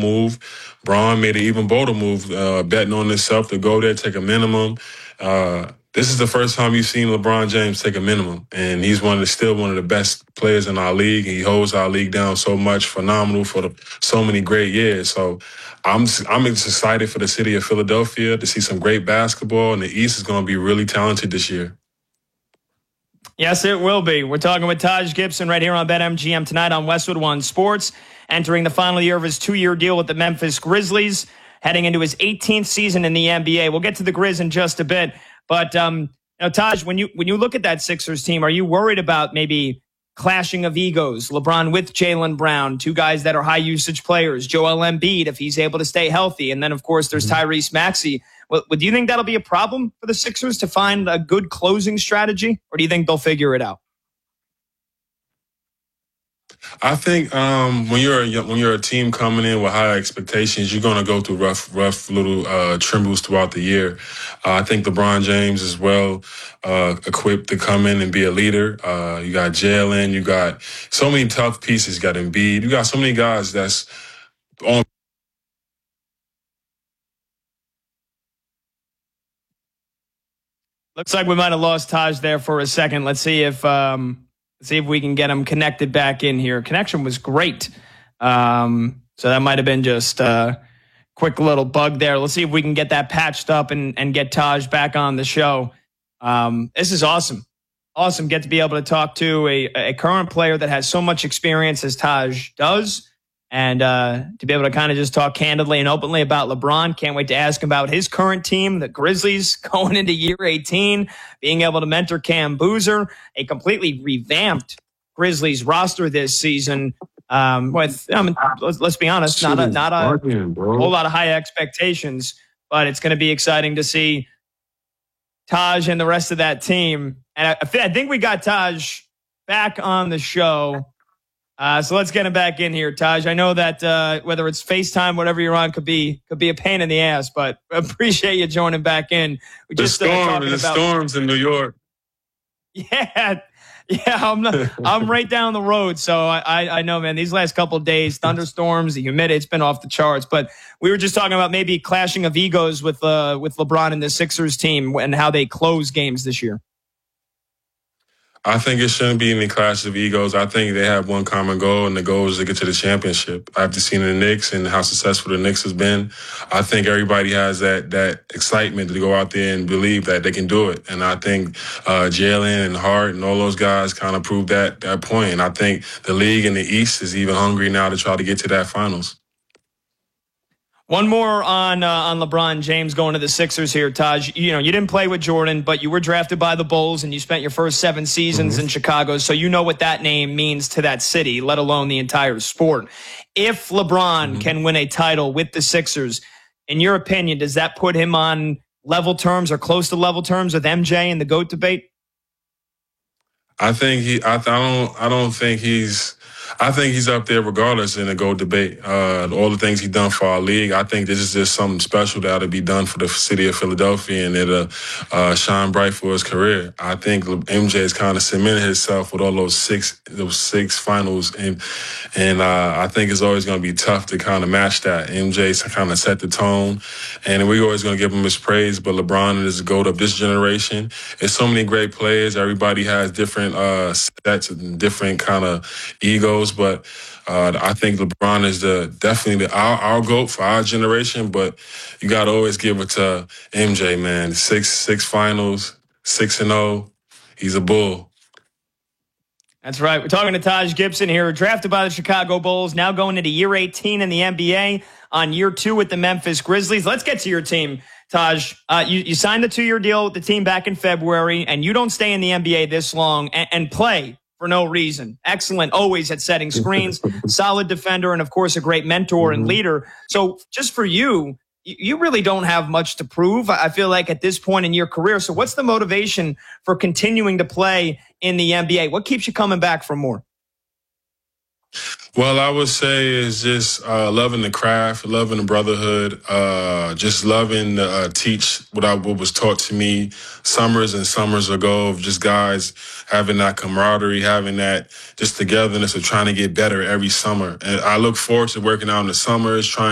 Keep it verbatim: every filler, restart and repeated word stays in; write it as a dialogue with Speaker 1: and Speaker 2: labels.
Speaker 1: move. Bron made an even bolder move, uh, betting on himself to go there, take a minimum. Uh, this is the first time you've seen LeBron James take a minimum, and he's one of the, still one of the best players in our league. He holds our league down so much, phenomenal for the, so many great years. So I'm I'm just excited for the city of Philadelphia to see some great basketball, and the East is going to be really talented this year.
Speaker 2: Yes, it will be. We're talking with Taj Gibson right here on BetMGM tonight on Westwood One Sports, entering the final year of his two-year deal with the Memphis Grizzlies, heading into his eighteenth season in the N B A. We'll get to the Grizz in just a bit. But, um, you know, Taj, when you when you look at that Sixers team, are you worried about maybe clashing of egos? LeBron with Jaylen Brown, two guys that are high-usage players. Joel Embiid, if he's able to stay healthy. And then, of course, there's Tyrese Maxey. Well, do you think that'll be a problem for the Sixers to find a good closing strategy? Or do you think they'll figure it out?
Speaker 1: I think um, when you're a, when you're a team coming in with high expectations, you're going to go through rough, rough little uh, trembles throughout the year. Uh, I think LeBron James is well uh, equipped to come in and be a leader. Uh, you got Jalen, you got so many tough pieces. You got Embiid, you got so many guys that's on.
Speaker 2: Looks like we might have lost Taj there for a second. Let's see if. Um See if we can get him connected back in here. Connection was great. Um, so that might have been just a quick little bug there. Let's see if we can get that patched up and, and get Taj back on the show. Um, this is awesome. Awesome. Get to be able to talk to a, a current player that has so much experience as Taj does. And uh, to be able to kind of just talk candidly and openly about LeBron. Can't wait to ask him about his current team, the Grizzlies, going into year eighteen, being able to mentor Cam Boozer, a completely revamped Grizzlies roster this season. Um, with, I mean, let's, let's be honest, not a, not a whole lot of high expectations, but it's going to be exciting to see Taj and the rest of that team. And I, I think we got Taj back on the show. Uh, so let's get him back in here, Taj. I know that uh, whether it's FaceTime, whatever you're on, could be could be a pain in the ass, but appreciate you joining back in. We
Speaker 1: the
Speaker 2: just
Speaker 1: storm,
Speaker 2: uh, talking
Speaker 1: the
Speaker 2: about
Speaker 1: storms in New York.
Speaker 2: Yeah, yeah, I'm not, I'm right down the road, so I, I I know, man. These last couple of days, thunderstorms, the humidity, it's been off the charts. But we were just talking about maybe clashing of egos with uh with LeBron and the Sixers team and how they close games this year.
Speaker 1: I think it shouldn't be any clash of egos. I think they have one common goal, and the goal is to get to the championship. After seeing the Knicks and how successful the Knicks has been, I think everybody has that that excitement to go out there and believe that they can do it. And I think uh, Jalen and Hart and all those guys kind of proved that that point. And I think the league in the East is even hungry now to try to get to that finals.
Speaker 2: One more on uh, on LeBron James going to the Sixers here, Taj. You know, you didn't play with Jordan, but you were drafted by the Bulls, and you spent your first seven seasons mm-hmm. in Chicago, so you know what that name means to that city, let alone the entire sport. If LeBron mm-hmm. can win a title with the Sixers, in your opinion, does that put him on level terms or close to level terms with M J in the GOAT debate?
Speaker 1: I think he. I, I don't. I don't think he's. I think he's up there regardless in the GOAT debate. Uh, all the things he's done for our league, I think this is just something special that ought to be done for the city of Philadelphia, and it'll uh, shine bright for his career. I think M J has kind of cemented himself with all those six those six finals, and and uh, I think it's always going to be tough to kind of match that. M J's kind of set the tone, and we're always going to give him his praise, but LeBron is the GOAT of this generation. There's so many great players. Everybody has different uh, sets and different kind of egos. But uh, I think LeBron is the definitely the, our, our GOAT for our generation. But you got to always give it to M J, man. Six six finals, six and zero. He's a bull.
Speaker 2: That's right. We're talking to Taj Gibson here, drafted by the Chicago Bulls, now going into year eighteen in the N B A, on year two with the Memphis Grizzlies. Let's get to your team, Taj. Uh, you, you signed the two-year deal with the team back in February, and you don't stay in the N B A this long and, and play for no reason. Excellent, always at setting screens, solid defender, and of course a great mentor and leader. So just for you, you really don't have much to prove, I feel like, at this point in your career. So what's the motivation for continuing to play in the N B A? What keeps you coming back for more?
Speaker 1: Well, I would say is just uh, loving the craft, loving the brotherhood, uh, just loving to uh, teach what I what was taught to me summers and summers ago, of just guys having that camaraderie, having that just togetherness of trying to get better every summer. And I look forward to working out in the summers, trying